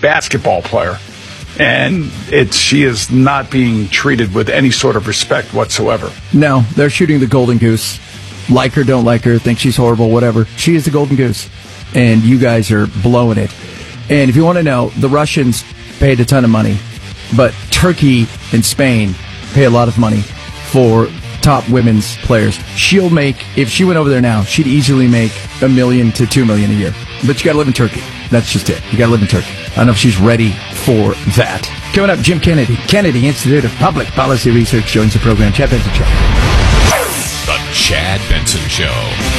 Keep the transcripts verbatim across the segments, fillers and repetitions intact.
basketball player. And it's she is not being treated with any sort of respect whatsoever. No, they're shooting the golden goose. Like her, don't like her, think she's horrible, whatever. She is the golden goose. And you guys are blowing it. And if you want to know, the Russians paid a ton of money, but Turkey and Spain pay a lot of money for top women's players. She'll make, if she went over there now, she'd easily make a million to two million a year. But you got to live in Turkey. That's just it. You got to live in Turkey. I don't know if she's ready for that. Coming up, Jim Kennedy, Kennedy Institute of Public Policy Research joins the program. Chad Benson Show. The Chad Benson Show.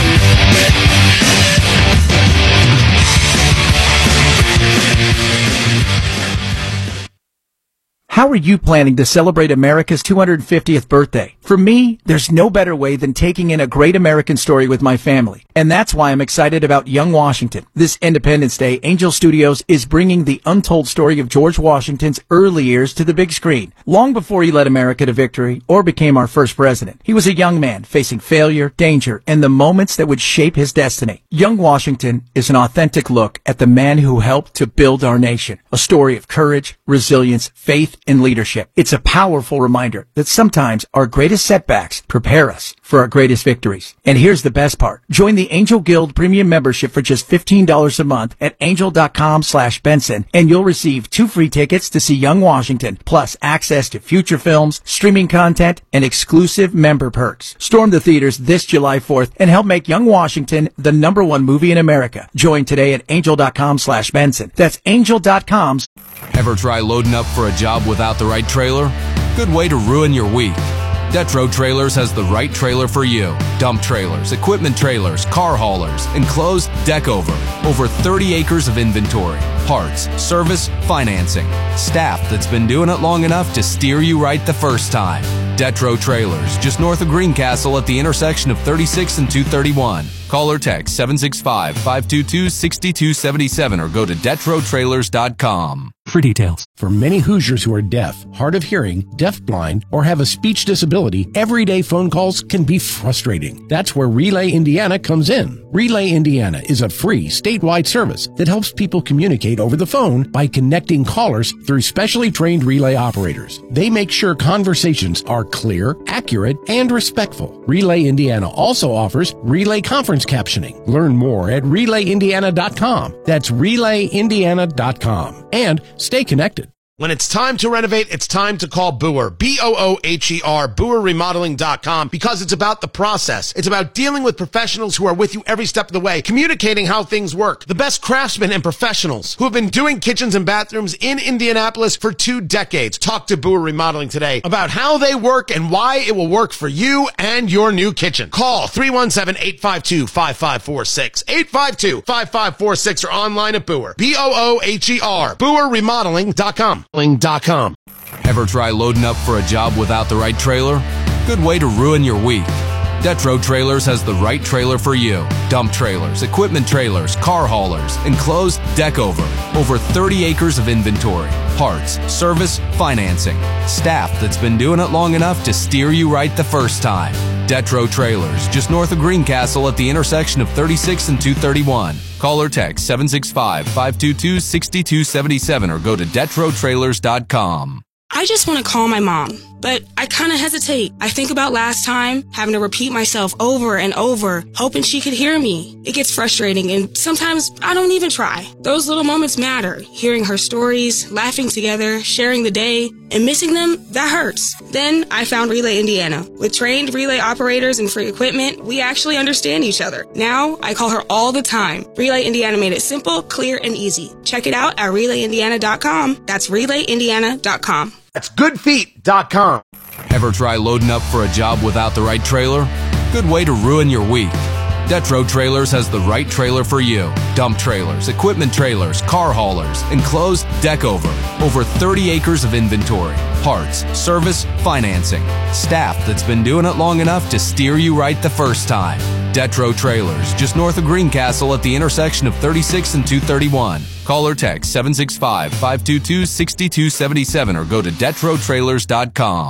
How are you planning to celebrate America's two hundred fiftieth birthday? For me, there's no better way than taking in a great American story with my family. And that's why I'm excited about Young Washington. This Independence Day, Angel Studios is bringing the untold story of George Washington's early years to the big screen. Long before he led America to victory or became our first president, he was a young man facing failure, danger, and the moments that would shape his destiny. Young Washington is an authentic look at the man who helped to build our nation. A story of courage, resilience, faith, and leadership. It's a powerful reminder that sometimes our greatest setbacks prepare us for our greatest victories. And here's the best part. Join the Angel Guild Premium membership for just fifteen dollars a month at angel.com slash Benson, and you'll receive two free tickets to see Young Washington, plus access to future films, streaming content, and exclusive member perks. Storm the theaters this July fourth and help make Young Washington the number one movie in America. Join today at angel.com slash Benson. That's angel.com. Ever try loading up for a job without the right trailer? Good way to ruin your week. Detro Trailers has the right trailer for you. Dump trailers, equipment trailers, car haulers, enclosed, deck over. Over thirty acres of inventory. Parts, service, financing. Staff that's been doing it long enough to steer you right the first time. Detro Trailers, just north of Greencastle at the intersection of thirty-six and two thirty-one. Call or text seven six five, five two two, six two seven seven or go to detro trailers dot com for details. For many Hoosiers who are deaf, hard of hearing, deafblind, or have a speech disability, everyday phone calls can be frustrating. That's where Relay Indiana comes in. Relay Indiana is a free statewide service that helps people communicate over the phone by connecting callers through specially trained relay operators. They make sure conversations are clear, accurate, and respectful. Relay Indiana also offers relay conference captioning. Learn more at relay indiana dot com. That's relay indiana dot com. And stay connected. When it's time to renovate, it's time to call Boer, B O O H E R, boer remodeling dot com, because it's about the process. It's about dealing with professionals who are with you every step of the way, communicating how things work. The best craftsmen and professionals who have been doing kitchens and bathrooms in Indianapolis for two decades. Talk to Boer Remodeling today about how they work and why it will work for you and your new kitchen. Call three one seven, eight five two, five five four six, eight five two, five five four six, or online at Boer, B O O H E R, boer remodeling dot com. .com. Ever try loading up for a job without the right trailer? Good way to ruin your week. Detro Trailers has the right trailer for you. Dump trailers, equipment trailers, car haulers, enclosed, deck over. Over thirty acres of inventory. Parts, service, financing. Staff that's been doing it long enough to steer you right the first time. Detro Trailers, just north of Greencastle at the intersection of thirty-six and two thirty-one. Call or text seven six five, five two two, six two seven seven or go to detro trailers dot com. I just want to call my mom, but I kind of hesitate. I think about last time, having to repeat myself over and over, hoping she could hear me. It gets frustrating, and sometimes I don't even try. Those little moments matter. Hearing her stories, laughing together, sharing the day, and missing them, that hurts. Then I found Relay Indiana. With trained relay operators and free equipment, we actually understand each other. Now, I call her all the time. Relay Indiana made it simple, clear, and easy. Check it out at relay indiana dot com. That's relay indiana dot com. That's good feet dot com. Ever try loading up for a job without the right trailer? Good way to ruin your week. Detro Trailers has the right trailer for you. Dump trailers, equipment trailers, car haulers, enclosed, deck over. Over thirty acres of inventory. Parts, service, financing. Staff that's been doing it long enough to steer you right the first time. Detro Trailers, just north of Greencastle at the intersection of thirty-six and two thirty-one. Call or text seven six five, five two two, six two seven seven or go to detro trailers dot com.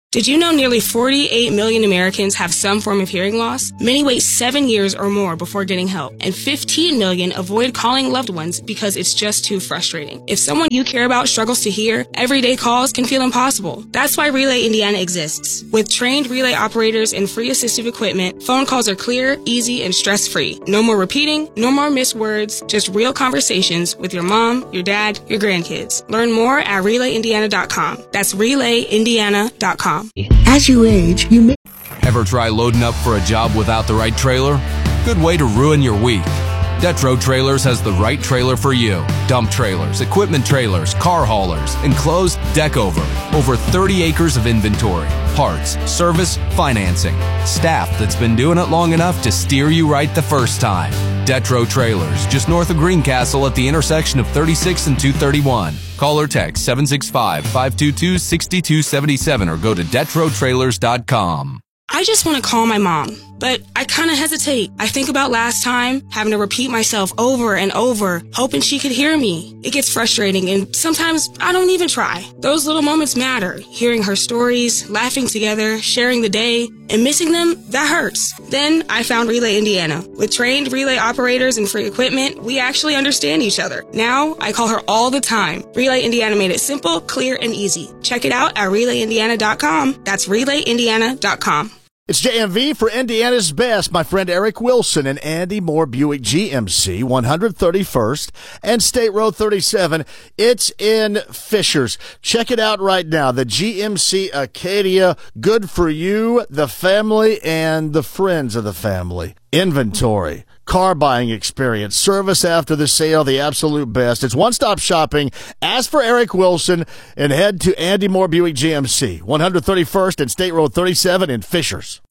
Did you know nearly forty-eight million Americans have some form of hearing loss? Many wait seven years or more before getting help, and fifteen million avoid calling loved ones because it's just too frustrating. If someone you care about struggles to hear, everyday calls can feel impossible. That's why Relay Indiana exists. With trained relay operators and free assistive equipment, phone calls are clear, easy, and stress-free. No more repeating, no more missed words, just real conversations with your mom, your dad, your grandkids. Learn more at relay indiana dot com. That's relay indiana dot com. As you age, you may... Ever try loading up for a job without the right trailer? Good way to ruin your week. Detro Trailers has the right trailer for you. Dump trailers, equipment trailers, car haulers, enclosed deck over. Over thirty acres of inventory. Parts, service, financing. Staff that's been doing it long enough to steer you right the first time. Detro Trailers, just north of Greencastle at the intersection of thirty-six and two thirty-one. Call or text seven six five, five two two, six two seven seven or go to detro trailers dot com. I just want to call my mom, but I kind of hesitate. I think about last time, having to repeat myself over and over, hoping she could hear me. It gets frustrating, and sometimes I don't even try. Those little moments matter. Hearing her stories, laughing together, sharing the day, and missing them, that hurts. Then I found Relay Indiana. With trained relay operators and free equipment, we actually understand each other. Now, I call her all the time. Relay Indiana made it simple, clear, and easy. Check it out at relay indiana dot com. That's relay indiana dot com. It's J M V for Indiana's Best. My friend Eric Wilson and Andy Moore Buick G M C, one thirty-first and State Road thirty-seven. It's in Fishers. Check it out right now. The G M C Acadia, good for you, the family, and the friends of the family. Inventory, car buying experience, service after the sale, the absolute best. It's one-stop shopping. Ask for Eric Wilson and head to Andy Moore Buick G M C, one thirty-first and State Road thirty-seven in Fishers.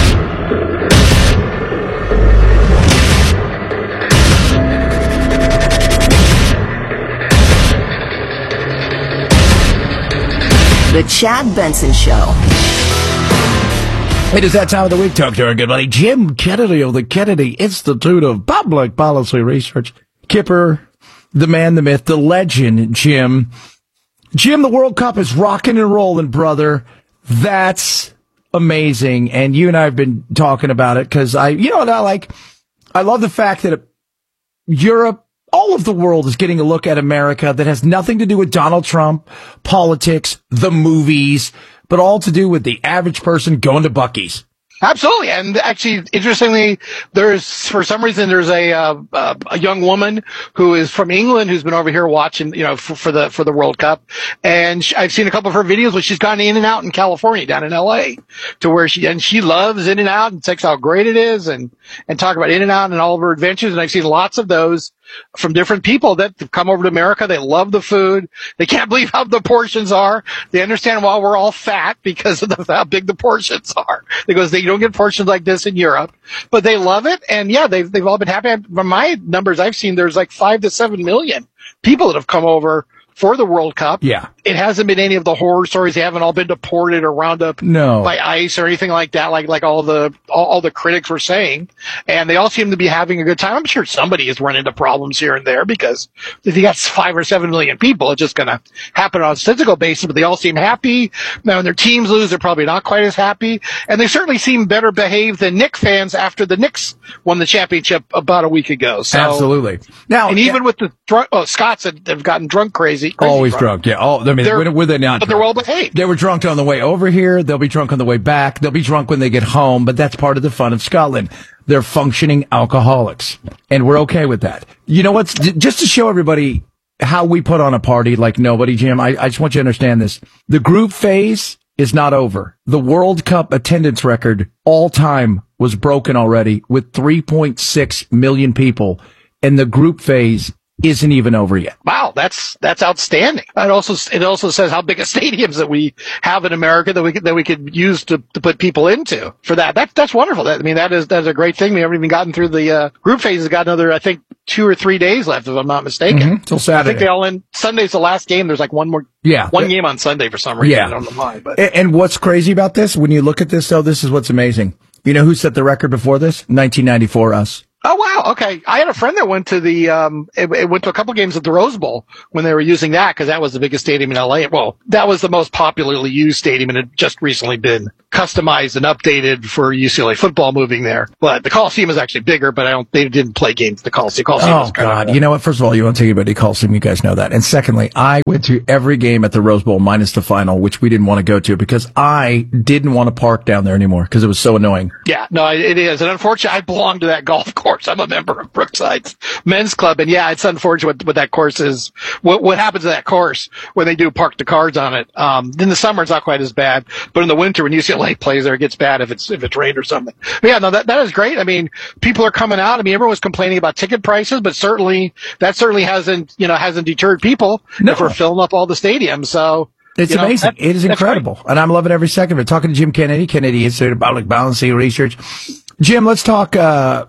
The Chad Benson Show. It is that time of the week. Talk to our good buddy Jim Kennedy of the Kennedy Institute of Public Policy Research. Kipper, the man, the myth, the legend, Jim. Jim, the World Cup is rocking and rolling, brother. That's amazing. And you and I have been talking about it because I, you know what I like? I love the fact that Europe, all of the world is getting a look at America that has nothing to do with Donald Trump, politics, the movies, but all to do with the average person going to Buc-ee's. Absolutely. And actually, interestingly, there's, for some reason, there's a, uh, uh, a young woman who is from England who's been over here watching, you know, for, for the, for the World Cup. And she, I've seen a couple of her videos where she's gone in and out in California, down in L A, to where she, and she loves In and Out and takes how great it is and, and talk about In and Out and all of her adventures. And I've seen lots of those from different people that have come over to America. They love the food. They can't believe how the portions are. They understand why we're all fat because of the, how big the portions are. Because they don't get portions like this in Europe, but they love it. And yeah, they've, they've all been happy. From my numbers I've seen, there's like five to seven million people that have come over for the World Cup. Yeah. It hasn't been any of the horror stories. They haven't all been deported or wound up no. by ICE or anything like that, like like all the all, all the critics were saying. And they all seem to be having a good time. I'm sure somebody has run into problems here and there because if you got five or seven million people, it's just going to happen on a statistical basis. But they all seem happy. Now, when their teams lose, they're probably not quite as happy. And they certainly seem better behaved than Knicks fans after the Knicks won the championship about a week ago. So, absolutely. Now, and even yeah. with the drunk, oh, Scots have, have gotten drunk crazy. crazy Always drunk. drunk. Yeah. Oh, I mean, they're, when, when they're not but drunk. They're well behaved. They were drunk on the way over here. They'll be drunk on the way back. They'll be drunk when they get home. But that's part of the fun of Scotland. They're functioning alcoholics, and we're okay with that. You know what's just to show everybody how we put on a party like nobody, Jim. I, I just want you to understand this: the group phase is not over. The World Cup attendance record all time was broken already with three point six million people, and the group phase isn't even over yet. Wow, that's that's outstanding. It also it also says how big a stadiums that we have in America that we could, that we could use to, to put people into for that. That's that's wonderful. That, I mean, that is that's a great thing. We haven't even gotten through the uh, group phase. Has got another, I think, two or three days left, if I'm not mistaken. Mm-hmm. Till Saturday. I think they all end. Sunday's the last game. There's like one more. Yeah, one game on Sunday for some reason. Yeah. I don't know why. But and, and what's crazy about this? When you look at this, though, this is what's amazing. You know who set the record before this? nineteen ninety-four, us. Oh, wow. Okay. I had a friend that went to the, um, it, it went to a couple games at the Rose Bowl when they were using that because that was the biggest stadium in L A. Well, that was the most popularly used stadium and it had just recently been customized and updated for U C L A football moving there. But the Coliseum is actually bigger, but I don't, they didn't play games at the Coliseum. Coliseum Oh, God. You know what? First of all, you won't take anybody to Coliseum. You guys know that. And secondly, I went to every game at the Rose Bowl minus the final, which we didn't want to go to because I didn't want to park down there anymore because it was so annoying. Yeah, no, it is. And unfortunately, I belong to that golf course. I'm a member of Brookside's men's club. And yeah, it's unfortunate what, what that course is. What, what happens to that course when they do park the cars on it? Um, in the summer, it's not quite as bad. But in the winter, when U C L A plays there, it gets bad if it's, if it's rained or something. But yeah, no, that, that is great. I mean, people are coming out. I mean, everyone was complaining about ticket prices, but certainly, that certainly hasn't, you know, hasn't deterred people No. if we're filling up all the stadiums. So. It's you know, amazing. that, it is incredible. And I'm loving every second of it. Talking to Jim Kennedy, Kennedy Institute of Public Policy Research. Jim, let's talk uh,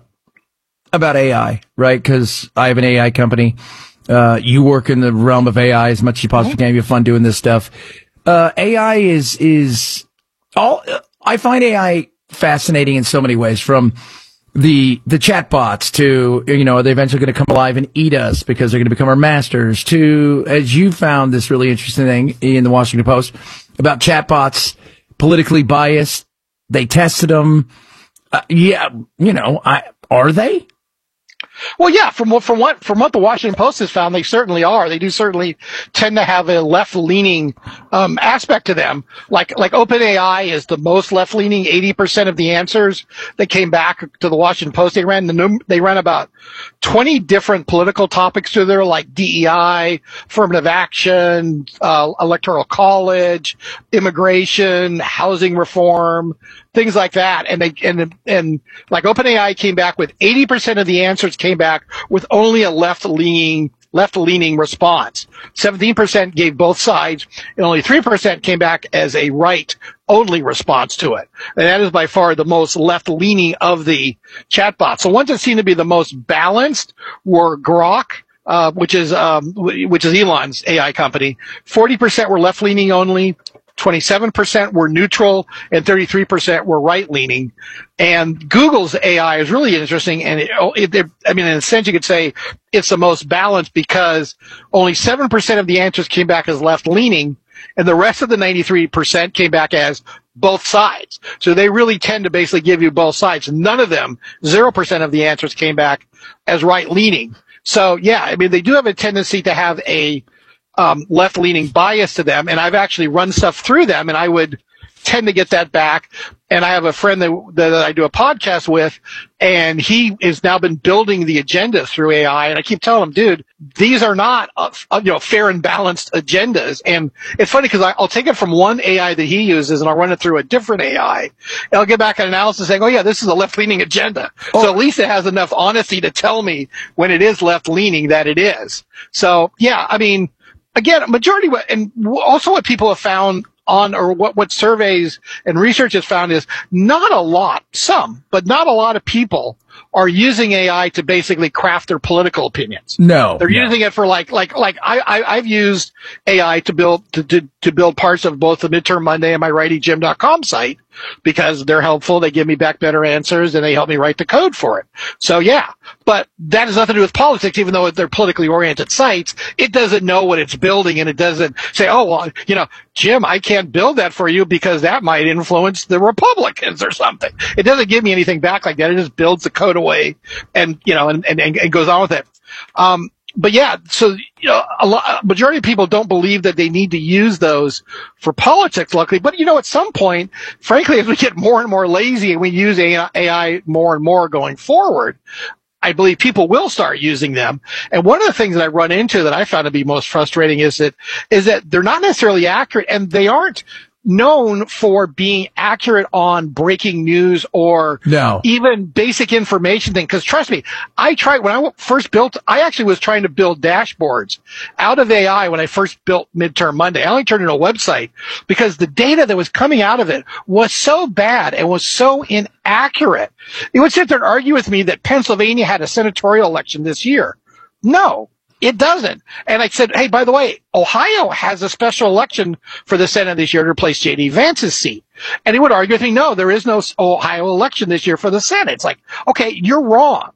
about A I, right? Because I have an A I company. Uh, you work in the realm of A I as much as you possibly can. You have fun doing this stuff. Uh, A I is, is all, I find A I fascinating in so many ways, from the, the chatbots to, you know, are they eventually going to come alive and eat us because they're going to become our masters, to, as you found this really interesting thing in the Washington Post about chatbots, politically biased. They tested them. Uh, yeah, you know, I, are they? Well, yeah, from what, from what, from what the Washington Post has found, they certainly are. They do certainly tend to have a left-leaning, um, aspect to them. Like, like OpenAI is the most left-leaning. eighty percent of the answers that came back to the Washington Post, they ran the num- they ran about twenty different political topics through there, like D E I, affirmative action, uh, electoral college, immigration, housing reform, things like that. And they, and, and like OpenAI came back with eighty percent of the answers came back with only a left-leaning, left-leaning response. seventeen percent gave both sides, and only three percent came back as a right-only response to it. And that is by far the most left-leaning of the chatbots. So ones that seem to be the most balanced were Grok, uh, which is, um, which is Elon's A I company. forty percent were left-leaning only. twenty-seven percent were neutral and thirty-three percent were right-leaning. And Google's A I is really interesting. And it, it, it, I mean, in a sense, you could say it's the most balanced because only seven percent of the answers came back as left-leaning, and the rest of the ninety-three percent came back as both sides. So they really tend to basically give you both sides. None of them, zero percent of the answers came back as right-leaning. So yeah, I mean, they do have a tendency to have a Um, left-leaning bias to them, and I've actually run stuff through them, and I would tend to get that back. And I have a friend that, that I do a podcast with, and he has now been building the agenda through A I, and I keep telling him, dude, these are not, uh, you know, fair and balanced agendas. And it's funny because I'll take it from one A I that he uses, and I'll run it through a different A I, and I'll get back an analysis saying, oh yeah, this is a left-leaning agenda. Oh. So at least it has enough honesty to tell me when it is left-leaning that it is. So yeah, I mean, again, majority, and also what people have found on, or what, what surveys and research has found is not a lot, some, but not a lot of people are using A I to basically craft their political opinions. No. They're no. using it for like, like, like I, I, I've used A I to build, to, to, to build parts of both the Midterm Monday and my righty jim dot com site because they're helpful. They give me back better answers and they help me write the code for it. So yeah, but that has nothing to do with politics, even though they're politically oriented sites. It doesn't know what it's building, and it doesn't say, oh, well, you know, Jim, I can't build that for you because that might influence the Republicans or something. It doesn't give me anything back like that. It just builds the code away and, you know, and, and, and goes on with it. Um, But yeah, so, you know, a lot, a majority of people don't believe that they need to use those for politics, luckily. But, you know, at some point, frankly, as we get more and more lazy and we use A I more and more going forward, I believe people will start using them. And one of the things that I run into that I found to be most frustrating is that, is that they're not necessarily accurate, and they aren't known for being accurate on breaking news or no. even basic information thing. Because trust me, I tried when I first built, I actually was trying to build dashboards out of A I when I first built Midterm Monday. I only turned it into a website because the data that was coming out of it was so bad and was so inaccurate. It would sit there and argue with me that Pennsylvania had a senatorial election this year. No. It doesn't. And I said, hey, by the way, Ohio has a special election for the Senate this year to replace J D Vance's seat. And he would argue with me, no, there is no Ohio election this year for the Senate. It's like, okay, you're wrong.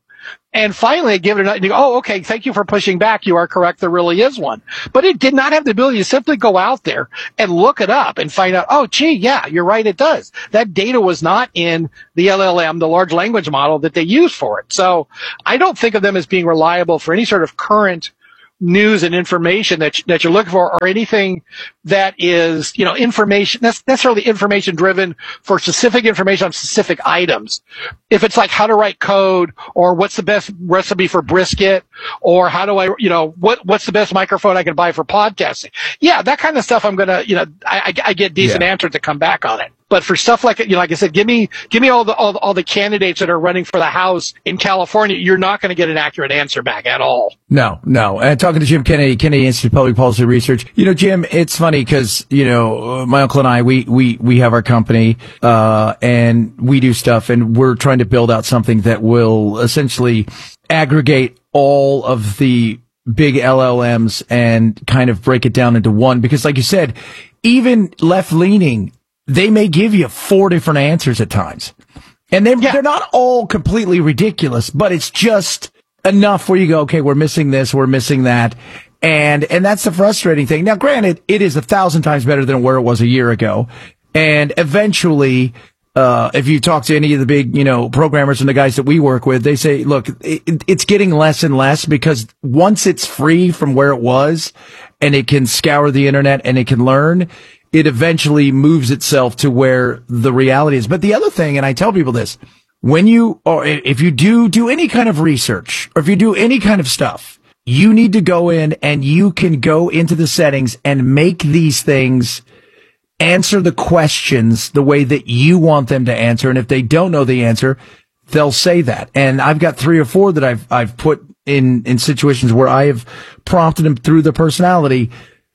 And finally, I give it a, oh, okay, thank you for pushing back. You are correct. There really is one. But it did not have the ability to simply go out there and look it up and find out, oh, gee, yeah, you're right, it does. That data was not in the L L M, the large language model that they use for it. So I don't think of them as being reliable for any sort of current news and information that, that you're looking for, or anything that is, you know, information, that's necessarily information driven for specific information on specific items. If it's like how to write code, or what's the best recipe for brisket, or how do I, you know, what, what's the best microphone I can buy for podcasting? Yeah, that kind of stuff I'm going to, you know, I, I, I get decent Yeah. answers to come back on it. But for stuff like, you know, like I said, give me, give me all the, all, the- all the candidates that are running for the House in California. You're not going to get an accurate answer back at all. No, no. And talking to Jim Kennedy, Kennedy Institute of Public Policy Research. You know, Jim, it's funny because, you know, my uncle and I, we, we, we have our company, uh, and we do stuff, and we're trying to build out something that will essentially aggregate all of the big L L Ms and kind of break it down into one. Because like you said, even left leaning, they may give you four different answers at times. And they're, they're not all completely ridiculous, but it's just enough where you go, okay, we're missing this, we're missing that. And, and that's the frustrating thing. Now, granted, it is a thousand times better than where it was a year ago. And eventually, uh, if you talk to any of the big, you know, programmers and the guys that we work with, they say, look, it, it's getting less and less, because once it's free from where it was and it can scour the internet and it can learn, it eventually moves itself to where the reality is. But the other thing, and I tell people this, when you, or if you do do any kind of research, or if you do any kind of stuff, you need to go in and you can go into the settings and make these things answer the questions the way that you want them to answer. And if they don't know the answer, they'll say that. And I've got three or four that I've, I've put in, in situations where I have prompted them through their personality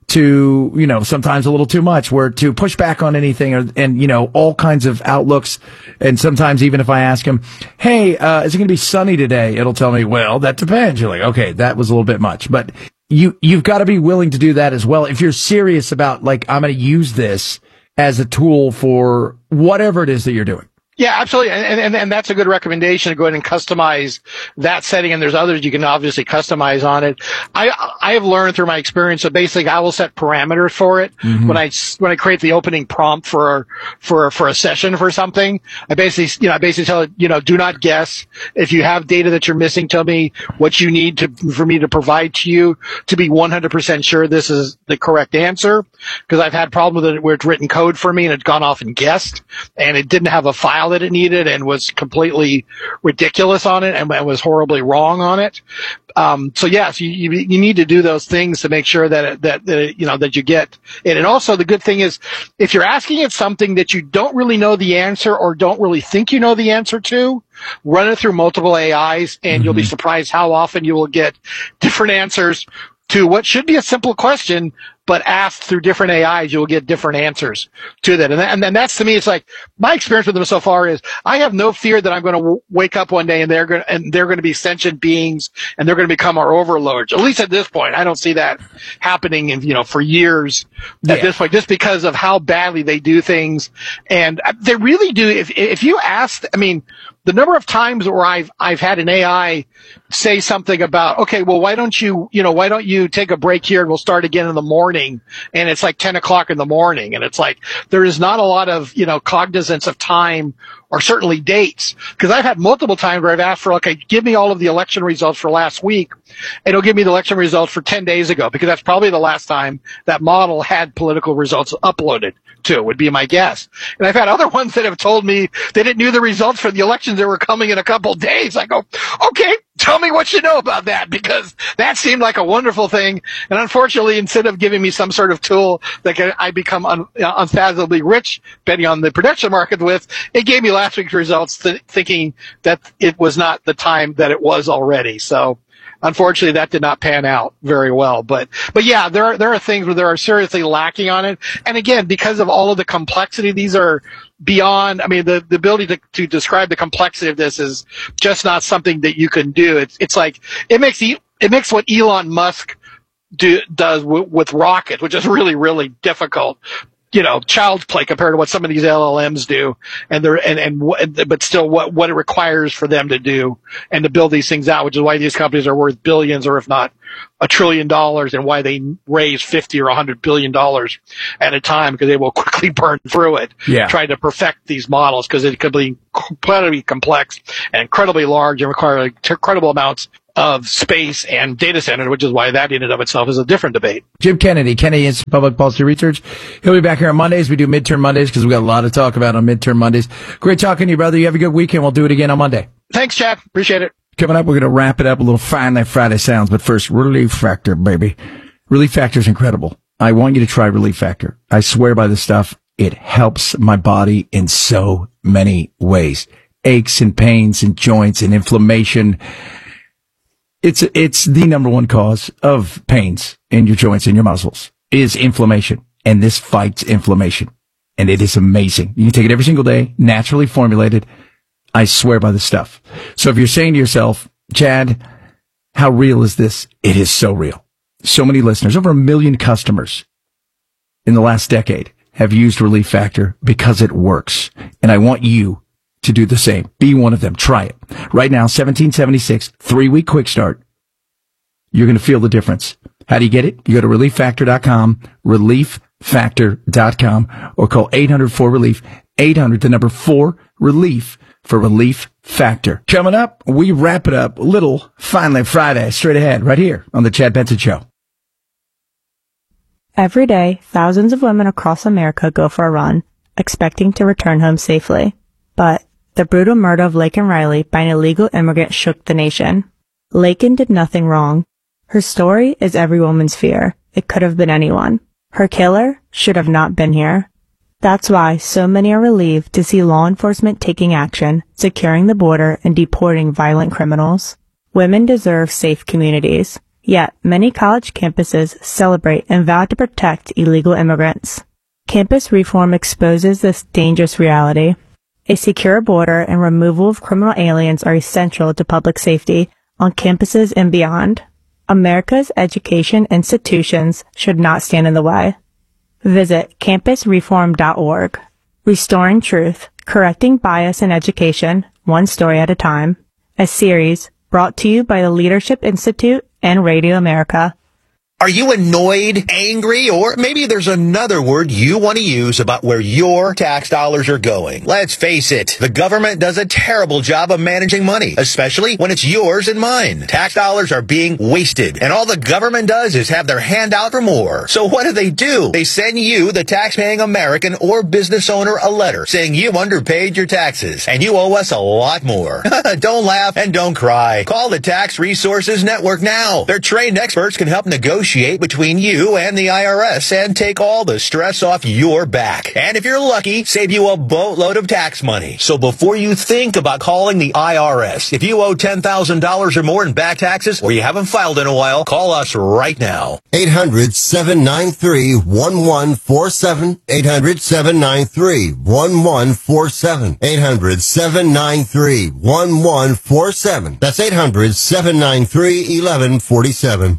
to, you know, sometimes a little too much, where to push back on anything, or, and, you know, all kinds of outlooks. And sometimes even if I ask them, hey, uh, is it going to be sunny today? It'll tell me, well, that depends. You're like, okay, that was a little bit much, but you, you've got to be willing to do that as well. If you're serious about, like, I'm going to use this as a tool for whatever it is that you're doing. Yeah, absolutely. And, and, and that's a good recommendation, to go ahead and customize that setting. And there's others you can obviously customize on it. I, I have learned through my experience that basically I will set parameters for it. Mm-hmm. When I, when I create the opening prompt for, for, for a session for something, I basically, you know, I basically tell it, you know, do not guess. If you have data that you're missing, tell me what you need to, for me to provide to you to be one hundred percent sure this is the correct answer. Because I've had problems with it where it's written code for me and it's gone off and guessed, and it didn't have a file that it needed and was completely ridiculous on it and was horribly wrong on it. Um, so yes, you, you, you need to do those things to make sure that, it, that, that it, you know, that you get it. And also the good thing is, if you're asking it something that you don't really know the answer or don't really think you know the answer to, run it through multiple A Is, and mm-hmm. you'll be surprised how often you will get different answers to what should be a simple question, but asked through different A Is, you will get different answers to that. And, that, and then that's, to me, it's like, my experience with them so far is I have no fear that I'm going to w- wake up one day and they're going to, and they're going to be sentient beings and they're going to become our overlords. At least at this point, I don't see that happening in, you know, for years at yeah. this point, just because of how badly they do things. And they really do. If, if you ask, I mean, the number of times where I've, I've had an A I say something about, okay, well, why don't you, you know, why don't you take a break here and we'll start again in the morning? And it's like ten o'clock in the morning. And it's like, there is not a lot of, you know, cognizance of time or certainly dates. Cause I've had multiple times where I've asked for, okay, give me all of the election results for last week. And it'll give me the election results for ten days ago, because that's probably the last time that model had political results uploaded to, would be my guess. And I've had other ones that have told me they didn't know the results for the elections that were coming in a couple of days. I go, okay, tell me what you know about that, because that seemed like a wonderful thing. And unfortunately, instead of giving me some sort of tool that can, I become un, unfathomably rich betting on the prediction market with, it gave me last week's results th- thinking that it was not the time that it was already. So unfortunately, that did not pan out very well. But, but yeah, there are, there are things where they are seriously lacking on it. And again, because of all of the complexity, these are beyond, I mean, the, the ability to, to describe the complexity of this is just not something that you can do. It's, it's like, it makes the, it makes what Elon Musk do, does w- with rockets, which is really, really difficult, you know, child's play compared to what some of these L L Ms do, and they're and and what, but still what what it requires for them to do and to build these things out, which is why these companies are worth billions, or if not a trillion dollars, and why they raise fifty or a hundred billion dollars at a time, because they will quickly burn through it, yeah. trying to perfect these models, because it could be incredibly complex and incredibly large and require incredible amounts of space and data center, which is why that in and of itself is a different debate. Jim Kennedy, Kennedy Institute for Public Policy Research. He'll be back here on Mondays. We do midterm Mondays because we got a lot to talk about on midterm Mondays. Great talking to you, brother. You have a good weekend. We'll do it again on Monday. Thanks, Chad. Appreciate it. Coming up, we're going to wrap it up. A little fine like Friday sounds, but first, Relief Factor, baby. Relief Factor is incredible. I want you to try Relief Factor. I swear by this stuff. It helps my body in so many ways. Aches and pains and joints and inflammation. It's, it's the number one cause of pains in your joints and your muscles is inflammation. And this fights inflammation. And it is amazing. You can take it every single day, naturally formulated. I swear by this stuff. So if you're saying to yourself, Chad, how real is this? It is so real. So many listeners, over a million customers in the last decade have used Relief Factor because it works. And I want you to do the same. Be one of them. Try it. Right now, seventeen seventy-six, three-week quick start. You're going to feel the difference. How do you get it? You go to relief factor dot com, relief factor dot com, or call eight hundred four relief, eight hundred, the number four, relief, for Relief Factor. Coming up, we wrap it up. Little Finally Friday, straight ahead, right here on The Chad Benson Show. Every day, thousands of women across America go for a run, expecting to return home safely. But the brutal murder of Laken Riley by an illegal immigrant shook the nation. Laken did nothing wrong. Her story is every woman's fear. It could have been anyone. Her killer should have not been here. That's why so many are relieved to see law enforcement taking action, securing the border, and deporting violent criminals. Women deserve safe communities. Yet, many college campuses celebrate and vow to protect illegal immigrants. Campus reform exposes this dangerous reality. A secure border and removal of criminal aliens are essential to public safety on campuses and beyond. America's education institutions should not stand in the way. Visit campus reform dot org. Restoring Truth, Correcting Bias in Education, One Story at a Time. A series brought to you by the Leadership Institute and Radio America. Are you annoyed, angry, or maybe there's another word you want to use about where your tax dollars are going? Let's face it, the government does a terrible job of managing money, especially when it's yours and mine. Tax dollars are being wasted, and all the government does is have their hand out for more. So what do they do? They send you, the tax-paying American or business owner, a letter saying you underpaid your taxes, and you owe us a lot more. Don't laugh and don't cry. Call the Tax Resources Network now. Their trained experts can help negotiate between you and the I R S and take all the stress off your back. And if you're lucky, save you a boatload of tax money. So before you think about calling the I R S, if you owe ten thousand dollars or more in back taxes or you haven't filed in a while, call us right now. eight hundred, seven nine three, one one four seven. eight hundred, seven nine three, one one four seven. eight hundred, seven nine three, one one four seven. That's eight hundred, seven nine three, one one four seven.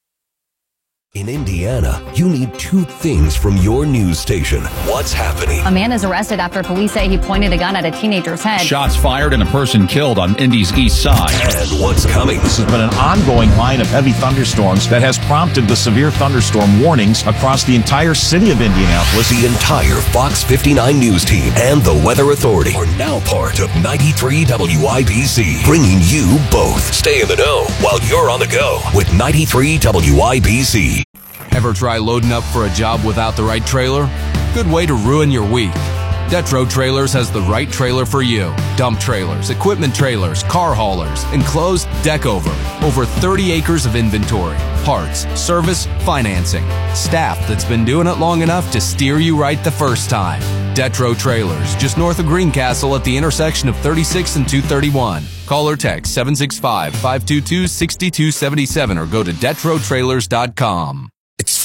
In Indiana, you need two things from your news station. What's happening? A man is arrested after police say he pointed a gun at a teenager's head. Shots fired and a person killed on Indy's east side. And what's coming? This has been an ongoing line of heavy thunderstorms that has prompted the severe thunderstorm warnings across the entire city of Indianapolis. The entire Fox fifty-nine news team and the Weather Authority are now part of ninety-three W I B C, bringing you both. Stay in the know while you're on the go with ninety-three W I B C. Ever try loading up for a job without the right trailer? Good way to ruin your week. Detro Trailers has the right trailer for you. Dump trailers, equipment trailers, car haulers, enclosed deck over. Over thirty acres of inventory, parts, service, financing. Staff that's been doing it long enough to steer you right the first time. Detro Trailers, just north of Greencastle at the intersection of thirty-six and two thirty-one. Call or text seven six five, five two two, six two seven seven or go to detro trailers dot com. It's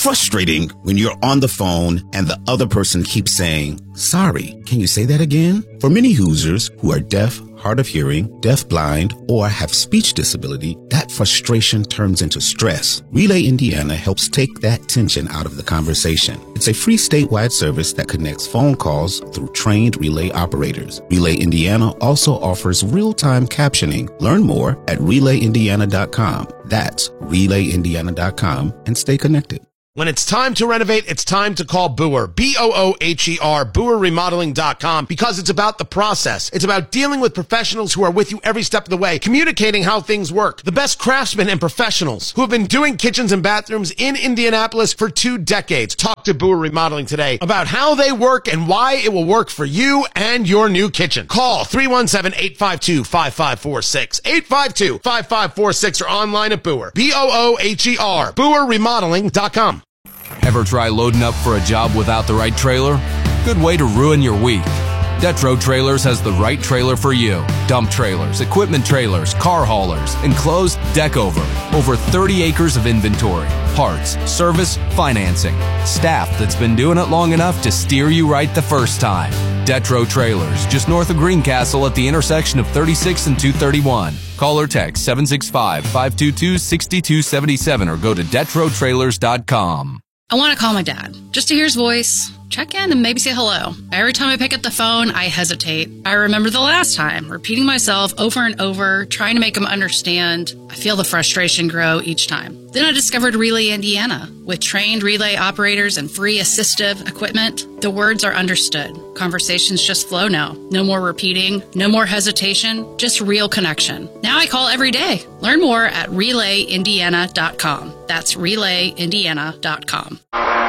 frustrating when you're on the phone and the other person keeps saying, sorry, can you say that again? For many Hoosiers who are deaf, hard of hearing, deafblind, or have speech disability, that frustration turns into stress. Relay Indiana helps take that tension out of the conversation. It's a free statewide service that connects phone calls through trained relay operators. Relay Indiana also offers real-time captioning. Learn more at relay indiana dot com. That's relay indiana dot com and stay connected. When it's time to renovate, it's time to call Booher. B O O H E R, Booher Remodeling dot com, because it's about the process. It's about dealing with professionals who are with you every step of the way, communicating how things work. The best craftsmen and professionals who have been doing kitchens and bathrooms in Indianapolis for two decades. Talk to Booher Remodeling today about how they work and why it will work for you and your new kitchen. Call three one seven, eight five two, five five four six, eight five two, five five four six, or online at Booher. B O O H E R, Booher Remodeling dot com. Ever try loading up for a job without the right trailer? Good way to ruin your week. Detro Trailers has the right trailer for you. Dump trailers, equipment trailers, car haulers, enclosed, deck over. Over thirty acres of inventory, parts, service, financing. Staff that's been doing it long enough to steer you right the first time. Detro Trailers, just north of Greencastle at the intersection of thirty-six and two thirty-one. Call or text seven six five, five two two, six two seven seven or go to detro trailers dot com. I want to call my dad, just to hear his voice, check in, and maybe say hello. Every time I pick up the phone, I hesitate. I remember the last time, repeating myself over and over, trying to make him understand. I feel the frustration grow each time. Then I discovered Relay Indiana. With trained relay operators and free assistive equipment, the words are understood. Conversations just flow now. No more repeating, no more hesitation, just real connection. Now I call every day. Learn more at relay indiana dot com. That's relay indiana dot com.